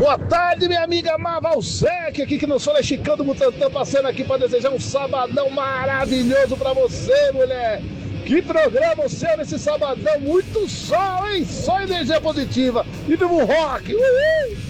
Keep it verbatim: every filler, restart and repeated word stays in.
Boa tarde, minha amiga Mavalsec, aqui que não sou Chicão do Butantã, passando aqui para desejar um sabadão maravilhoso para você, mulher. Que programa o seu nesse sabadão, muito sol, hein? Só energia positiva e viva o rock. Uhul!